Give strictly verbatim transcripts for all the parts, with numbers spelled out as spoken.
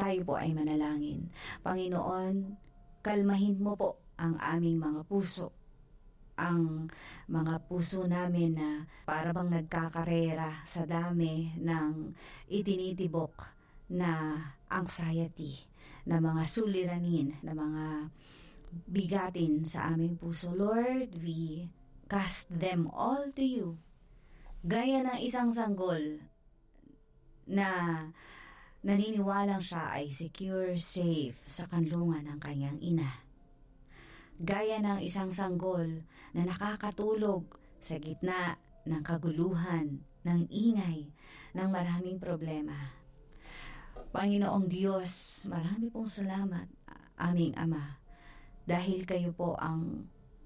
tayo po ay manalangin. Panginoon, kalmahin mo po ang aming mga puso, ang mga puso namin na para bang nagkakarera sa dami ng itinitibok na anxiety, na mga suliranin, na mga bigatin sa aming puso. Lord, we cast them all to you. Gaya ng isang sanggol na naniniwalang siya ay secure, safe sa kanlungan ng kanyang ina. Gaya ng isang sanggol na nakakatulog sa gitna ng kaguluhan, ng ingay, ng maraming problema. Panginoong Diyos, marami pong salamat, aming Ama, dahil kayo po ang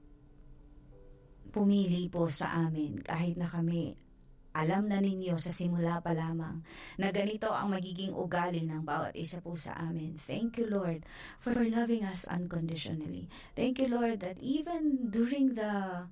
pumili po sa amin kahit na kami alam na ninyo sa simula pa lamang na ganito ang magiging ugali ng bawat isa po sa amin. Thank you, Lord, for loving us unconditionally. Thank you, Lord, that even during the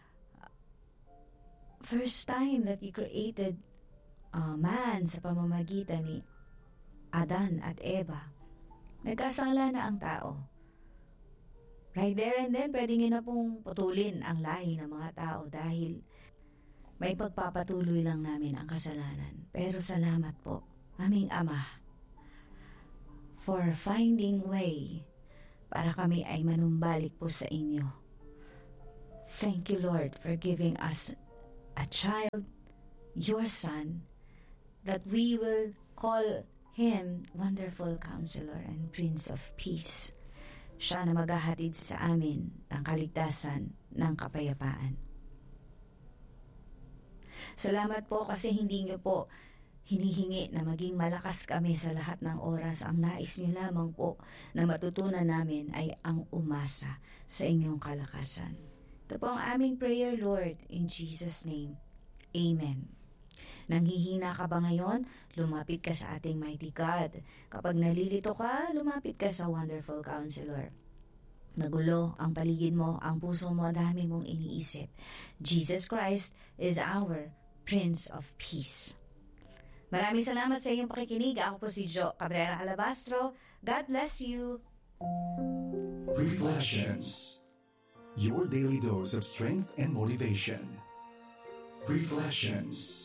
first time that you created uh, man sa pamamagitan ni Adan at Eva, nagkasala na ang tao. Right there and then, pwede nyo na pong putulin ang lahi ng mga tao dahil may pagpapatuloy lang namin ang kasalanan. Pero salamat po, aming Ama, for finding way para kami ay manumbalik po sa inyo. Thank you, Lord, for giving us a child, your Son, that we will call Him Wonderful Counselor and Prince of Peace. Siya na maghahatid sa amin ng kaligtasan ng kapayapaan. Salamat po kasi hindi niyo po hinihingi na maging malakas kami sa lahat ng oras. Ang nais niyo lamang po na matutunan namin ay ang umasa sa inyong kalakasan. Ito po ang aming prayer, Lord, in Jesus' name. Amen. Nanghihina ka ba ngayon? Lumapit ka sa ating mighty God. Kapag nalilito ka, lumapit ka sa Wonderful Counselor. Nagulo ang paligid mo, ang puso mo, dami mong iniisip. Jesus Christ is our Prince of Peace. Maraming salamat sa iyong pakikinig. Ako po si Jo Cabrera Alabastro. God bless you. Reflections. Your daily dose of strength and motivation. Reflections.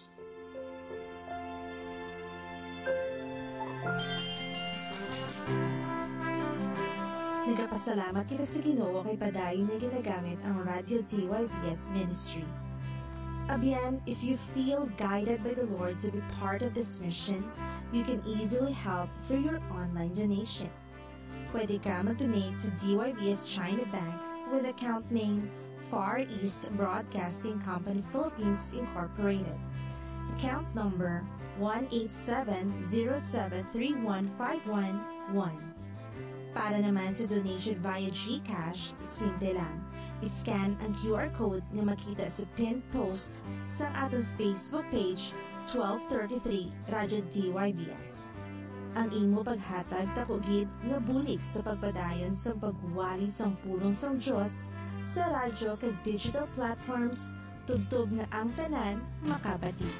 Nagpasalamat kita sa Ginoo kay padayon na ginagamit ang Radio D Y B S Ministry. Again, if you feel guided by the Lord to be part of this mission, you can easily help through your online donation. Pwede ka mag-donate sa D Y B S China Bank with account name Far East Broadcasting Company Philippines Incorporated. Account number one eight seven zero seven three one five one one. Para naman sa donation via GCash, simple lang. I-scan ang Q R code na makita sa pinned post sa atong Facebook page twelve thirty-three Radyo D Y B S. Ang imo paghatag takugid na bulig sa pagpadayon sa pagwali sang pulong sang Diyos sa radyo kag digital platforms tugtog nga ang tanan makabati.